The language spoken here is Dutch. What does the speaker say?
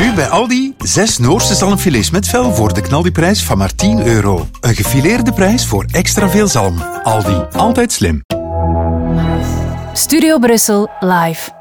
Nu bij Aldi 6 Noorse zalmfilets met vel voor de knaldiprijs van maar €10. Een gefileerde prijs voor extra veel zalm. Aldi, altijd slim. Studio Brussel live.